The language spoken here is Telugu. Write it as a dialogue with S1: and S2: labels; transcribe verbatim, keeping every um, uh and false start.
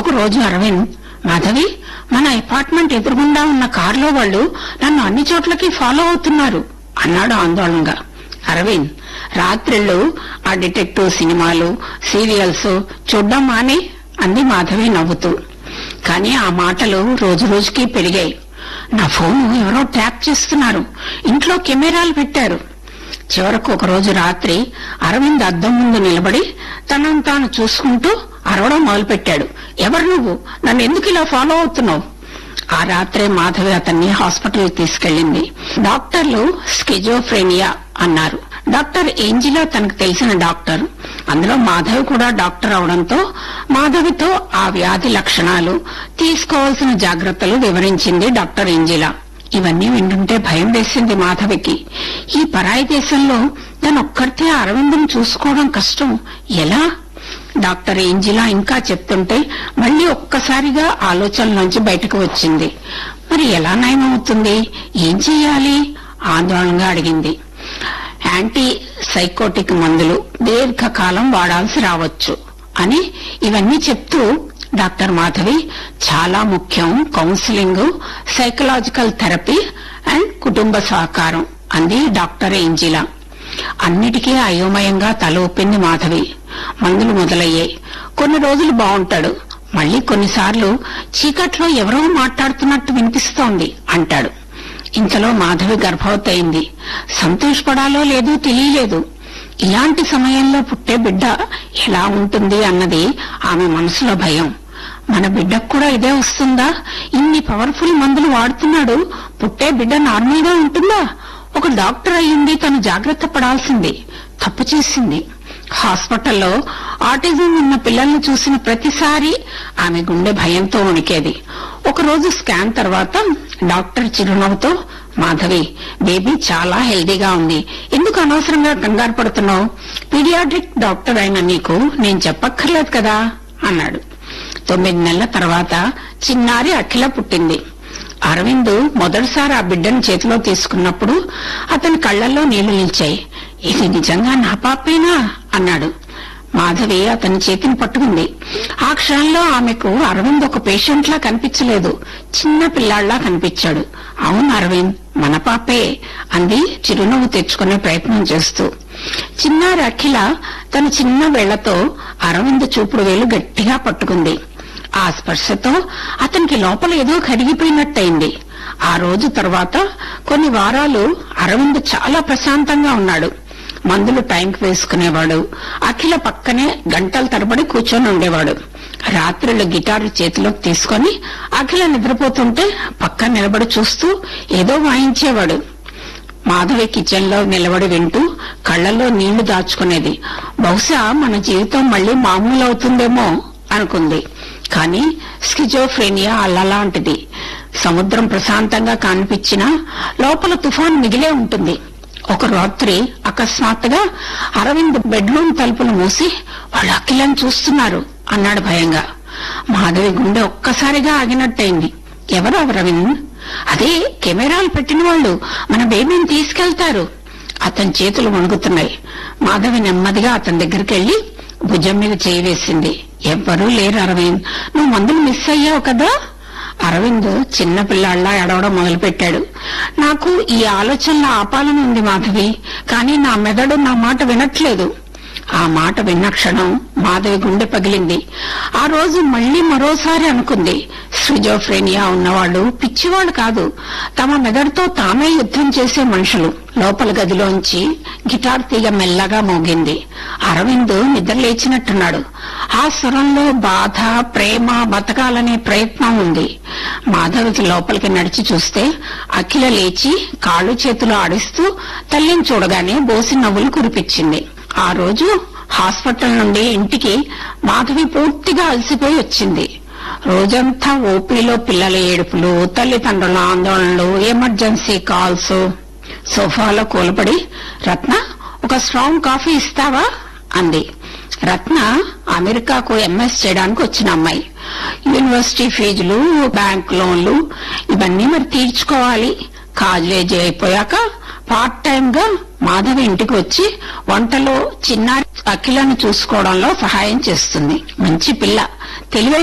S1: ఒక రోజు అరవింద్, మాధవి, మన అపార్ట్మెంట్ ఎదురుగుండా ఉన్న కారులో వాళ్ళు నన్ను అన్ని చోట్లకి ఫాలో అవుతున్నారు అన్నాడు ఆందోళనగా. అరవింద్, రాత్రిళ్ళు ఆ డిటెక్టివ్ సినిమాలు, సీరియల్స్ చూడ్డం మానే అంది మాధవి నవ్వుతూ. కాని ఆ మాటలు రోజు రోజుకి పెరిగాయి. నా ఫోన్ ఎవరో ట్యాప్ చేస్తున్నారు, ఇంట్లో కెమెరాలు పెట్టారు. చివరకు ఒకరోజు రాత్రి అరవింద్ అద్దం ముందు నిలబడి తనను తాను చూసుకుంటూ అరవడం మొదలుపెట్టాడు. ఎవరు నువ్వు? నన్ను ఎందుకు ఇలా ఫాలో అవుతున్నావు? ఆ రాత్రే మాధవి అతన్ని హాస్పిటల్ తీసుకెళ్లింది. డాక్టర్లు స్కిజోఫ్రెనియా అన్నారు. డాక్టర్ ఏంజిలా తనకు తెలిసిన డాక్టర్. అందులో మాధవి కూడా డాక్టర్ అవడంతో మాధవితో ఆ వ్యాధి లక్షణాలు, తీసుకోవాల్సిన జాగ్రత్తలు వివరించింది డాక్టర్ ఏంజిలా. ఇవన్నీ వింటుంటే భయం వేసింది మాధవికి. ఈ పరాయి దేశంలో తనొక్కరితే అరవిందం చూసుకోవడం కష్టం, ఎలా? డాక్టర్ ఏంజిలా ఇంకా చెప్తుంటే మళ్లీ ఒక్కసారిగా ఆలోచనలోంచి బయటకు వచ్చింది. మరి ఎలా నయమవుతుంది? ఏం చెయ్యాలి? ఆందోళనగా అడిగింది. యాంటీ సైకోటిక్ మందులు దీర్ఘకాలం వాడాల్సి రావచ్చు అని ఇవన్నీ చెప్తూ డాక్టర్ మాధవి, చాలా ముఖ్యం కౌన్సిలింగ్, సైకలాజికల్ థెరపీ అండ్ కుటుంబ సహకారం అంది డాక్టర్ ఏంజిలా. అన్నిటికీ అయోమయంగా తల ఊపింది మాధవి. మందులు మొదలయ్యాయి. కొన్ని రోజులు బావుంటాడు, మళ్లీ కొన్నిసార్లు చీకట్లో ఎవరో మాట్లాడుతున్నట్టు వినిపిస్తోంది అంటాడు. ఇంతలో మాధవి గర్భవతి అయింది. సంతోషపడాలో లేదో తెలియలేదు. ఇలాంటి సమయంలో పుట్టే బిడ్డ ఎలా ఉంటుంది అన్నది ఆమె మనసులో భయం. మన బిడ్డకు కూడా ఇదే వస్తుందా? ఇన్ని పవర్ఫుల్ మందులు వాడుతున్నాడు, పుట్టే బిడ్డ నార్మల్ గా ఉంటుందా? ఒక డాక్టర్ అయ్యింది, తను జాగ్రత్త పడాల్సింది. తప్పు చేసింది. హాస్పిటల్లో ఆటిజం ఉన్న పిల్లల్ని చూసిన ప్రతిసారి ఆమె గుండె భయంతో వణికేది. ఒకరోజు స్కాన్ తర్వాత డాక్టర్ చిరునవ్వుతో, మాధవి, బేబీ చాలా హెల్దీగా ఉంది, ఎందుకు అనవసరంగా కంగారు పడుతున్నావు? పీడియాట్రిక్ డాక్టర్ అయిన నీకు నేను చెప్పక్కర్లేదు కదా అన్నాడు. తొమ్మిది నెలల తర్వాత చిన్నారి అఖిల పుట్టింది. అరవింద్ మొదటిసారి ఆ బిడ్డను చేతిలో తీసుకున్నప్పుడు అతని కళ్లల్లో నీళ్లు నిలిచాయి. ఇది నిజంగా నా పాపేనా అన్నాడు. మాధవి అతని చేతిని పట్టుకుంది. ఆ క్షణంలో ఆమెకు అరవింద్ ఒక పేషెంట్ లా కనిపించలేదు, చిన్న పిల్లాళ్లా కనిపించాడు. అవును అరవింద్, మన పాపే అంది చిరునవ్వు తెచ్చుకునే ప్రయత్నం చేస్తూ. చిన్నారి అఖిల తన చిన్న వేళ్లతో అరవింద్ చూపుడు వేలు గట్టిగా పట్టుకుంది. ఆ స్పర్శతో అతనికి లోపల ఏదో కరిగిపోయినట్టయింది. ఆ రోజు తర్వాత కొన్ని వారాలు అరవింద్ చాలా ప్రశాంతంగా ఉన్నాడు. మందులు టైంకి వేసుకునేవాడు. అఖిల పక్కనే గంటల తరబడి కూర్చొని ఉండేవాడు. రాత్రులు గిటారు చేతిలోకి తీసుకుని అఖిల నిద్రపోతుంటే పక్కన నిలబడి చూస్తూ ఏదో వాయించేవాడు. మాధవి కిచెన్ లో నిలబడి వింటూ కళ్లలో నీళ్లు దాచుకునేది. బహుశా మన జీవితం మళ్లీ మామూలు అవుతుందేమో అనుకుంది. కానీ స్కిజోఫ్రెనియా అల్లలాంటిది. సముద్రం ప్రశాంతంగా కనిపించినా లోపల తుఫాన్ మిగిలే ఉంటుంది. ఒక రాత్రి అకస్మాత్తుగా అరవింద్ బెడ్రూమ్ తలుపులు మూసి వాళ్ళు అఖిలను చూస్తున్నారు అన్నాడు భయంగా. మాధవి గుండె ఒక్కసారిగా ఆగినట్టయింది. ఎవరు అరవింద్? అదే కెమెరాలు పెట్టిన వాళ్ళు, మన బేబీని తీసుకెళ్తారు. అతని చేతులు వణుకుతున్నాయి. మాధవి నెమ్మదిగా అతని దగ్గరికి వెళ్లి భుజం మీద చేయి వేసింది. ఎవ్వరూ లేరు అరవింద్, నువ్వు మందులు మిస్ అయ్యావు కదా. అరవింద్ చిన్న పిల్లాళ్లా ఎడవడం మొదలుపెట్టాడు. నాకు ఈ ఆలోచనలో ఆపాలని ఉంది మాధవి, కానీ నా మెదడు నా మాట వినట్లేదు. ఆ మాట విన్న క్షణం మాధవి గుండె పగిలింది. ఆ రోజు మళ్లీ మరోసారి అనుకుంది, స్కిజోఫ్రెనియా ఉన్నవాళ్లు పిచ్చివాళ్లు కాదు, తమ మెదడుతో తామే యుద్ధం చేసే మనుషులు. లోపల గదిలోంచి గిటార్ తీగ మెల్లగా మోగింది. అరవింద్ నిద్రలేచినట్టున్నాడు. ఆ స్వరంలో బాధ, ప్రేమ, బతకాలనే ప్రయత్నం ఉంది. మాధవికి లోపలికి నడిచి చూస్తే అఖిల లేచి కాళ్ళు చేతులు ఆడిస్తూ తల్లిని చూడగానే బోసి నవ్వులు కురిపించింది. ఆ రోజు హాస్పిటల్ నుండి ఇంటికి మాధవి పూర్తిగా అలసిపోయి వచ్చింది. రోజంతా ఓపీలో పిల్లల ఏడుపులు, తల్లిదండ్రుల ఆందోళనలు, ఎమర్జెన్సీ కాల్స్. సోఫాలో కూలపడి, రత్న, ఒక స్ట్రాంగ్ కాఫీ ఇస్తావా అంది. రత్న అమెరికాకు ఎంఎస్ చేయడానికి వచ్చిన అమ్మాయి. యూనివర్సిటీ ఫీజులు, బ్యాంక్ లోన్లు ఇవన్నీ మరి తీర్చుకోవాలి. కాలేజీ అయిపోయాక పార్ట్ టైం గా మాధవి ఇంటికి వచ్చి వంటలో చిన్నారి అఖిలను చూసుకోవడంలో సహాయం చేస్తుంది. మంచి పిల్ల, తెలివైన